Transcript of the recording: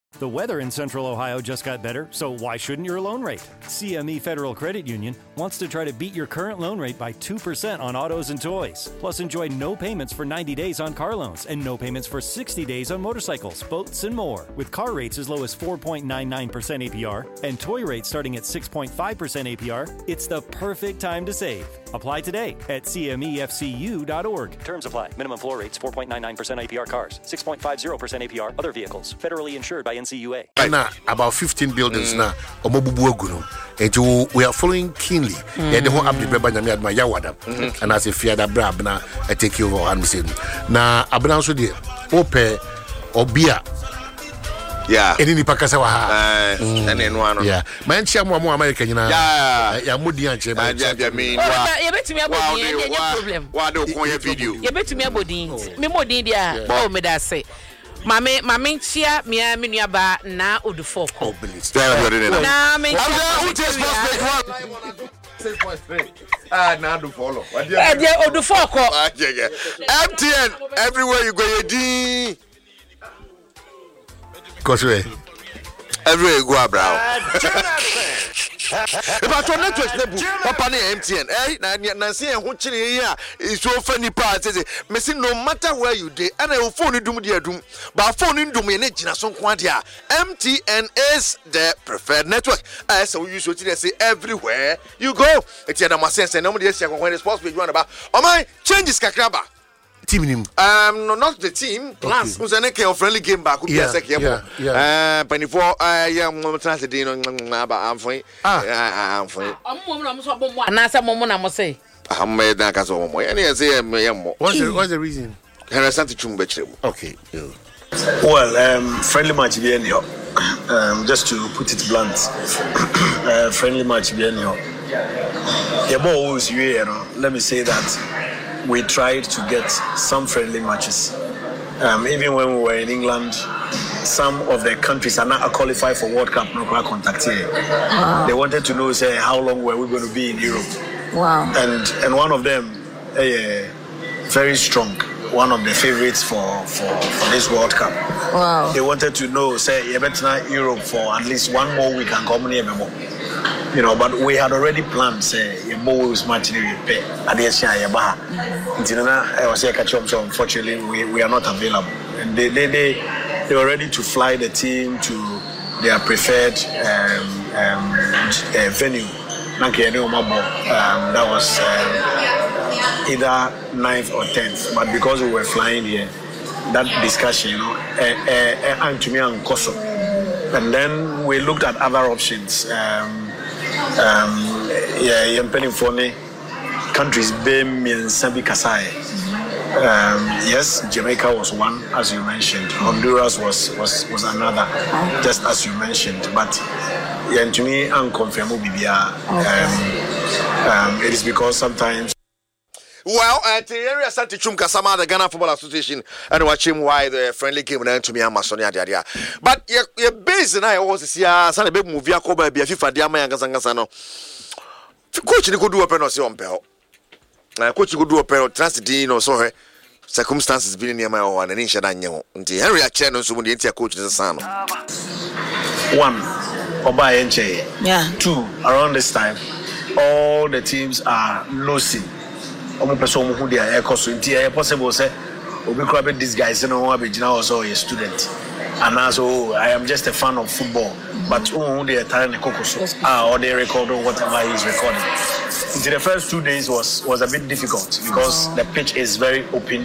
The weather in Central Ohio just got better, so why shouldn't your loan rate? CME Federal Credit Union wants to try to beat your current loan rate by 2% on autos and toys. Plus, enjoy no payments for 90 days on car loans and no payments for 60 days on motorcycles, boats, and more. With car rates as low as 4.99% APR and toy rates starting at 6.5% APR, it's the perfect time to save. Apply today at cmefcu.org. Terms apply. Minimum floor rates 4.99% APR cars, 6.50% APR other vehicles. Federally insured by NCUA. Now, about 15 buildings now. And we are following keenly. Yeah, the whole update and as a fear that Brabna I take you over and say now Abna also there. Ope or beer. Yeah. Any Pakasawa. And then one. Yeah. Man, more American, you know. Yeah, Moody and Cheba. I mean, you bet me about the problem. Why don't you video? You bet me about the Memodia. Oh, me that say. Mama chia me nuaba na odufo ko. Na me now do follow. Odufo ko. MTN everywhere you go you Cause everywhere you go abroad. About your network, Papa MTN, Nancy and Hunchini here is so funny part. Missing no matter where you day, and I will phone you doom dear doom, but phone in dominate in a song quantia. MTN is the preferred network. As we usually say everywhere you go. It's a sense and nobody else when it's supposed to be one about. Oh my changes Kakraba. Team him. No, not the team. Plus, who's an AK friendly game back? Yeah. 24. I'm translating. I'm fine. I'm fine. And that's a moment I must say. I'm made that as a woman. And I say, what's the reason? Okay. Well, friendly match bien here. Just to put it blunt, friendly match bien here. The ball was you know. Let me say that. We tried to get some friendly matches. Even when we were in England, some of the countries are not qualified for World Cup. No contact here. Wow. They wanted to know, say, how long were we going to be in Europe? Wow. And one of them, very strong, one of the favorites for this World Cup. Wow. They wanted to know, say, you better Europe for at least one more week and come here more. You know, but we had already planned, say, a boys match in pay at the Yabaha. I was here catch up, so unfortunately we are not available. And they were ready to fly the team to their preferred venue. That was either 9th or 10th. But because we were flying here, that discussion, you know, and then we looked at other options. Countries yes, Jamaica was one, as you mentioned. Honduras was another, just as you mentioned. But to me, unconfirmed it is because sometimes. Well, at the area Santi Chumka Sama, the Ghana Football Association, and watching why the friendly game went to me and Masonia Daria. But your base and I always see a son of a movie, a cover, be a FIFA Diama and Gazangasano. Coach, you could do a pen or so on Pell. Coach, you could do a pen or transit or so. Circumstances being near my own and in Shadanyo. Until Henry Channel, so when the entire coach is a son. One, Oba NJ. Yeah. Two, around this time, all the teams are losing. Person who they are possible say these guys also a student and also I am just a fan of football but who they are telling the cocos or they record whatever he is recording. The first 2 days was a bit difficult because the pitch is very open